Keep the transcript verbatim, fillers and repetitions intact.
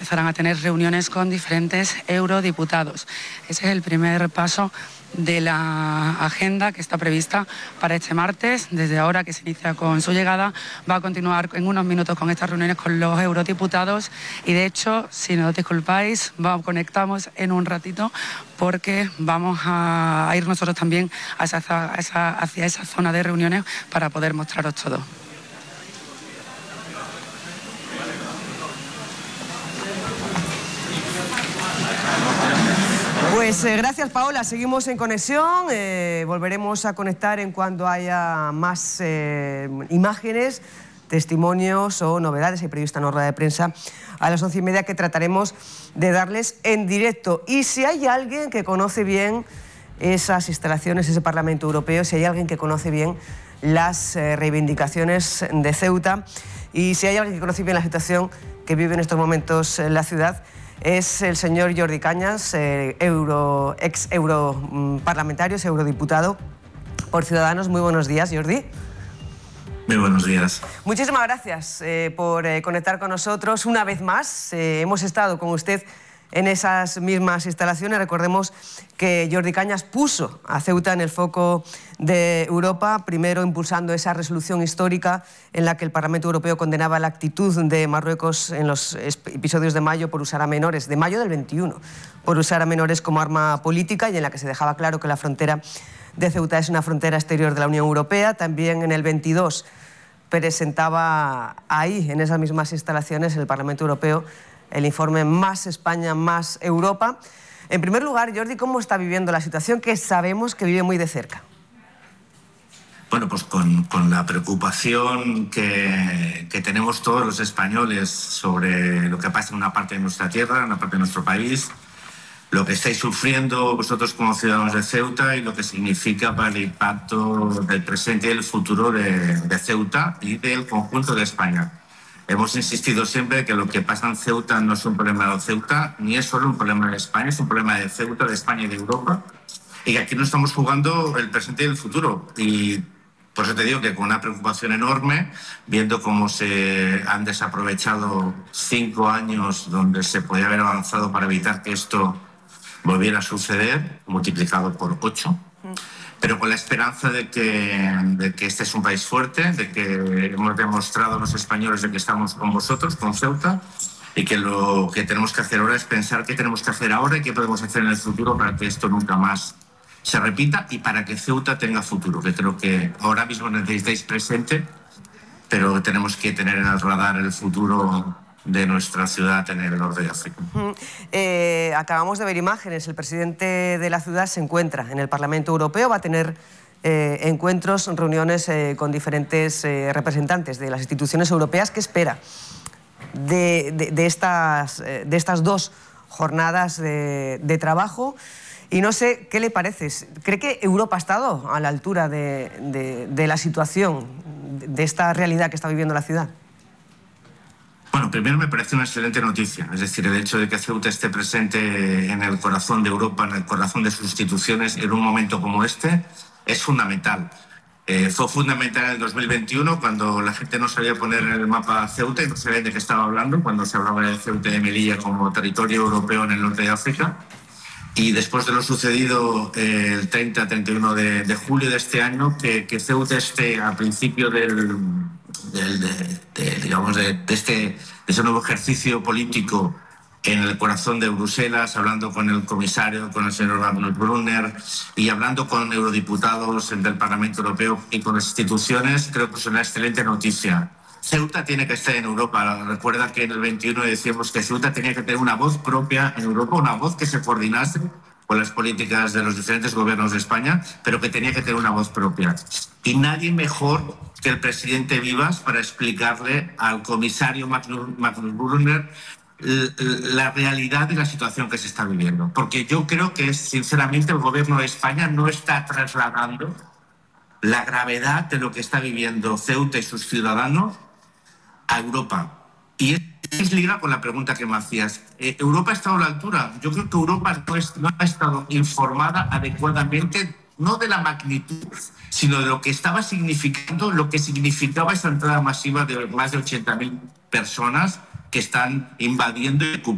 empezarán a tener reuniones con diferentes eurodiputados. Ese es el primer paso de la agenda que está prevista para este martes. Desde ahora que se inicia con su llegada, va a continuar en unos minutos con estas reuniones con los eurodiputados y, de hecho, si nos disculpáis, vamos, conectamos en un ratito porque vamos a ir nosotros también a esa, a esa, hacia esa zona de reuniones para poder mostraros todo. Pues eh, gracias, Paola. Seguimos en conexión. Eh, volveremos a conectar en cuanto haya más eh, imágenes, testimonios o novedades. Hay prevista una rueda de prensa a las once y media que trataremos de darles en directo. Y si hay alguien que conoce bien esas instalaciones, ese Parlamento Europeo, si hay alguien que conoce bien las eh, reivindicaciones de Ceuta y si hay alguien que conoce bien la situación que vive en estos momentos en la ciudad, es el señor Jordi Cañas, eh, euro, ex europarlamentario, eurodiputado por Ciudadanos. Muy buenos días, Jordi. Muy buenos días. Muchísimas gracias eh, por eh, conectar con nosotros una vez más. Eh, hemos estado con usted en esas mismas instalaciones. Recordemos que Jordi Cañas puso a Ceuta en el foco de Europa, primero impulsando esa resolución histórica en la que el Parlamento Europeo condenaba la actitud de Marruecos en los episodios de mayo por usar a menores, de mayo del veintiuno, por usar a menores como arma política, y en la que se dejaba claro que la frontera de Ceuta es una frontera exterior de la Unión Europea. También en el veintidós presentaba ahí, en esas mismas instalaciones, el Parlamento Europeo, el informe Más España, Más Europa. En primer lugar, Jordi, ¿cómo está viviendo la situación que sabemos que vive muy de cerca? Bueno, pues con, con la preocupación que, que tenemos todos los españoles sobre lo que pasa en una parte de nuestra tierra, en una parte de nuestro país, lo que estáis sufriendo vosotros como ciudadanos de Ceuta y lo que significa para el impacto del presente y el futuro de, de Ceuta y del conjunto de España. Hemos insistido siempre que lo que pasa en Ceuta no es un problema de Ceuta, ni es solo un problema de España, es un problema de Ceuta, de España y de Europa. Y que aquí no estamos jugando el presente y el futuro. Y por eso te digo que con una preocupación enorme, viendo cómo se han desaprovechado cinco años donde se podía haber avanzado para evitar que esto volviera a suceder, multiplicado por ocho. Pero con la esperanza de que, de que este es un país fuerte, de que hemos demostrado a los españoles de que estamos con vosotros, con Ceuta, y que lo que tenemos que hacer ahora es pensar qué tenemos que hacer ahora y qué podemos hacer en el futuro para que esto nunca más se repita y para que Ceuta tenga futuro, que creo que ahora mismo necesitáis presente, pero tenemos que tener en el radar el futuro de nuestra ciudad en el norte de África. Uh-huh. eh, acabamos de ver imágenes. El presidente de la ciudad se encuentra en el Parlamento Europeo, va a tener eh, encuentros, reuniones eh, con diferentes eh, representantes de las instituciones europeas. ¿Qué espera de, de, de, estas, eh, de estas dos jornadas de, de trabajo? Y no sé, ¿qué le parece? ¿Cree que Europa ha estado a la altura de, de, de la situación, de esta realidad que está viviendo la ciudad? Bueno, primero me parece una excelente noticia, es decir, el hecho de que Ceuta esté presente en el corazón de Europa, en el corazón de sus instituciones, en un momento como este, es fundamental. Eh, fue fundamental en el dos mil veintiuno, cuando la gente no sabía poner en el mapa Ceuta y no sabía de qué estaba hablando, cuando se hablaba de Ceuta y de Melilla como territorio europeo en el norte de África. Y después de lo sucedido eh, el treinta a treinta y uno de, de julio de este año, que, que Ceuta esté a principio del, del, de, de, digamos de, de, este, de ese nuevo ejercicio político en el corazón de Bruselas, hablando con el comisario, con el señor Magnus Brunner y hablando con eurodiputados del Parlamento Europeo y con las instituciones, creo que es una excelente noticia. Ceuta tiene que estar en Europa. Recuerda que en el veintiuno decíamos que Ceuta tenía que tener una voz propia en Europa, una voz que se coordinase con las políticas de los diferentes gobiernos de España, pero que tenía que tener una voz propia. Y nadie mejor que el presidente Vivas para explicarle al comisario Magnus Brunner la realidad de la situación que se está viviendo. Porque yo creo que, sinceramente, el gobierno de España no está trasladando la gravedad de lo que está viviendo Ceuta y sus ciudadanos a Europa. Y es liga con la pregunta que me hacías. Eh, ¿Europa ha estado a la altura? Yo creo que Europa no, es, no ha estado informada adecuadamente, no de la magnitud, sino de lo que estaba significando, lo que significaba esa entrada masiva de más de ochenta mil personas que están invadiendo y ocupando